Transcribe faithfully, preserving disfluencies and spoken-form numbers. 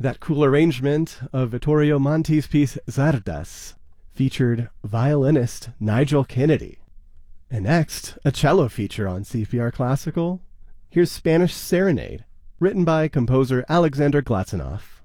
That cool arrangement of Vittorio Monti's piece Zardas featured violinist Nigel Kennedy. And next, a cello feature on C P R Classical. Here's Spanish Serenade, written by composer Alexander Glatzenoff.